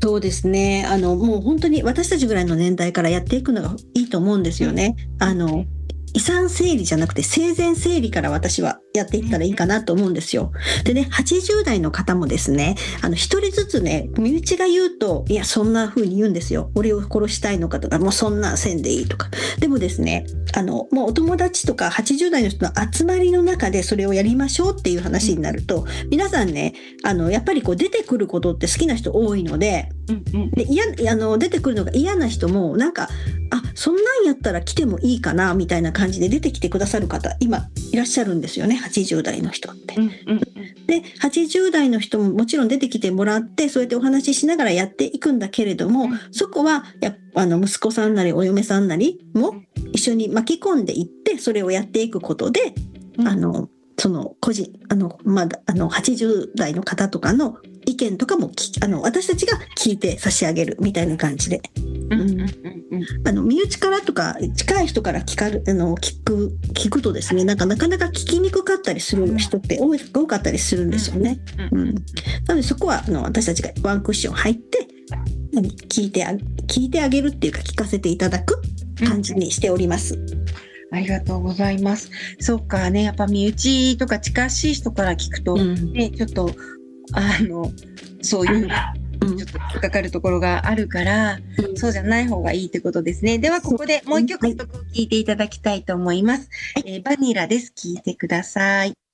そうですね。もう本当に私たちぐらいの年代からやっていくのがいいと思うんですよね。遺産整理じゃなくて生前整理から私はやっていったらいいかなと思うんですよ。でね、80代の方もですね、一人ずつね、身内が言うと、いや、そんな風に言うんですよ。俺を殺したいのかとか、もうそんなせんでいいとか。でもですね、もうお友達とか80代の人の集まりの中でそれをやりましょうっていう話になると、皆さんね、やっぱりこう出てくることって好きな人多いので、で、出てくるのが嫌な人も、なんか、そんなんやったら来てもいいかな、みたいな感じで出てきてくださる方、今、いらっしゃるんですよね、80代の人って。で、80代の人ももちろん出てきてもらって、そうやってお話ししながらやっていくんだけれども、そこは、息子さんなりお嫁さんなりも一緒に巻き込んでいって、それをやっていくことで、その個人、まだ、80代の方とかの意見とかも私たちが聞いて差し上げるみたいな感じで。身内からとか近い人から聞くとですね、なかなか聞きにくかったりする人って多かったりするんですよね。なのでそこは私たちがワンクッション入って聞いてあげるっていうか聞かせていただく感じにしております。 ありがとうございます。そうかね、やっぱ身内とか近しい人から聞くと、ね、ちょっとそういうちょっと引っかかるところがあるから、そうじゃない方がいいってことですね。ではここでもう一曲聴いていただきたいと思います。バニラです。聴いてください。